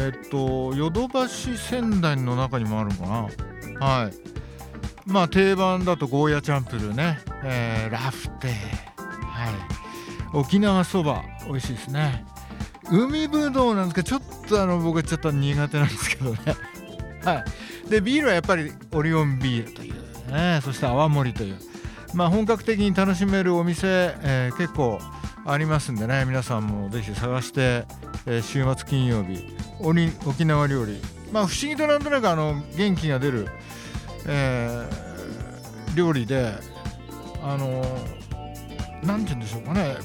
ヨドバシ仙台の中にもあるのかな。はい。まあ定番だとゴーヤチャンプルーね、ラフテー、はい、沖縄そば美味しいですね。海ぶどうなんですけど、ちょっと僕はちょっと苦手なんですけどね。はい。でビールはやっぱりオリオンビールというね、そして泡盛という、まあ本格的に楽しめるお店、結構ありますんでね、皆さんもぜひ探して、週末金曜日沖縄料理、まあ不思議となんとなく元気が出る、料理でなんて言うんでしょうかね、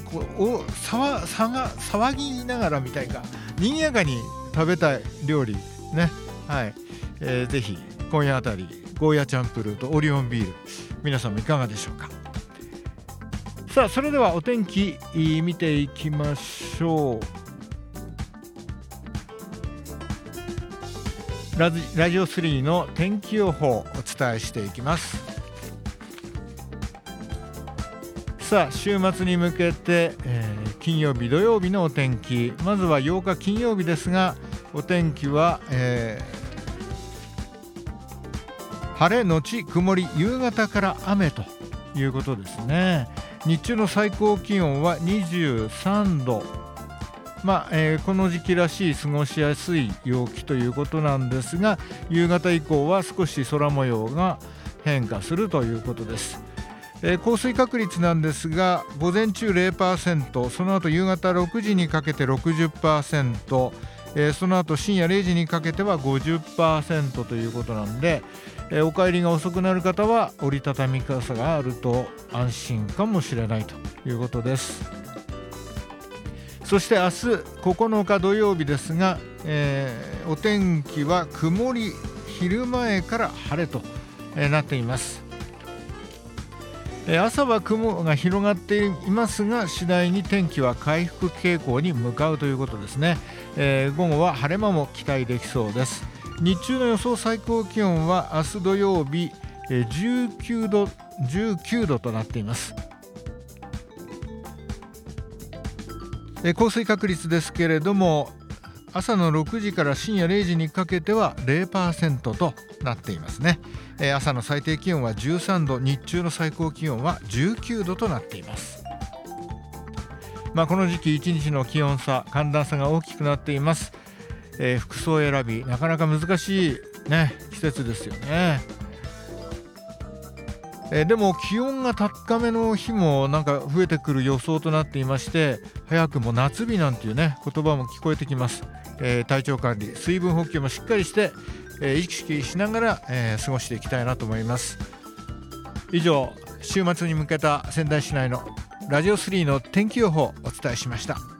騒ぎながらみたいか、賑やかに食べたい料理ね。はい、ぜひ今夜あたりゴーヤチャンプルーとオリオンビール、皆さんもいかがでしょうか。さあそれではお天気見ていきましょう。ラジオ3の天気予報をお伝えしていきます。さあ週末に向けて、金曜日土曜日のお天気、まずは8日金曜日ですが、お天気は、晴れのち曇り、夕方から雨ということですね。日中の最高気温は23度、この時期らしい過ごしやすい陽気ということなんですが、夕方以降は少し空模様が変化するということです。降水確率なんですが、午前中 0%、 その後夕方6時にかけて 60%、その後深夜0時にかけては 50% ということなんで、お帰りが遅くなる方は折りたたみ傘があると安心かもしれないということです。そして明日9日土曜日ですが、お天気は曇り、昼前から晴れと、なっています。朝は雲が広がっていますが、次第に天気は回復傾向に向かうということですね。午後は晴れ間も期待できそうです。日中の予想最高気温は明日土曜日、19度となっています。降水確率ですけれども、朝の6時から深夜0時にかけては 0% となっていますね。朝の最低気温は13度、日中の最高気温は19度となっています。この時期1日の気温差、寒暖差が大きくなっています。服装選びなかなか難しい、季節ですよね。でも気温が高めの日もなんか増えてくる予想となっていまして、早くも夏日なんていう言葉も聞こえてきます。体調管理、水分補給もしっかりして、意識しながら、過ごしていきたいなと思います。以上、週末に向けた仙台市内のラジオ3の天気予報をお伝えしました。